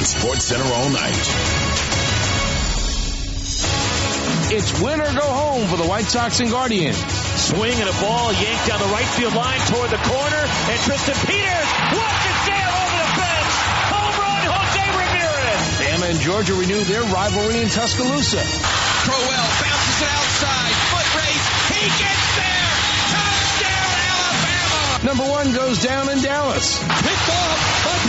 Sports Center all night. It's win or go home for the White Sox and Guardians. Swing and a ball yanked down the right field line toward the corner, and Tristan Peters wants it sail over the fence. Home run, Jose Ramirez. Bama and Georgia renew their rivalry in Tuscaloosa. Crowell bounces it outside, foot race, he gets there. Touchdown, Alabama. Number 1 goes down in Dallas. Picked off by